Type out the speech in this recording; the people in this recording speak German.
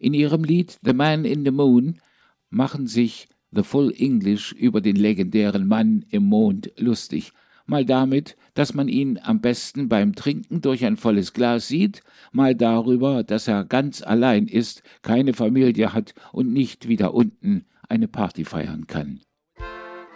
In ihrem Lied »The Man in the Moon« machen sich The Full English über den legendären Mann im Mond lustig. Mal damit, dass man ihn am besten beim Trinken durch ein volles Glas sieht, mal darüber, dass er ganz allein ist, keine Familie hat und nicht wie da unten eine Party feiern kann.